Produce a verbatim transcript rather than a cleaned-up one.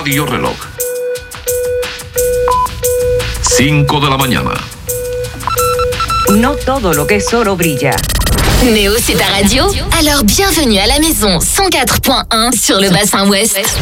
Radio Reloj. cinco de la mañana. No todo lo que es oro brilla. Néo, c'est ta radio? Alors bienvenue à la maison cent quatre point un sur le bassin ouest.